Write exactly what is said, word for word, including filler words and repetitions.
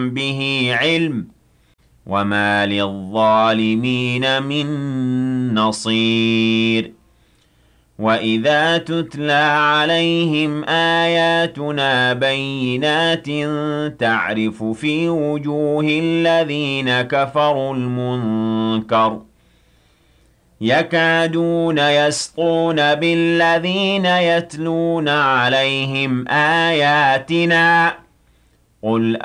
به علم وما للظالمين من نصير وإذا تتلى عليهم آياتنا بينات تعرف في وجوه الذين كفروا المنكر يكادون يسطون بالذين يتلون عليهم آياتنا قل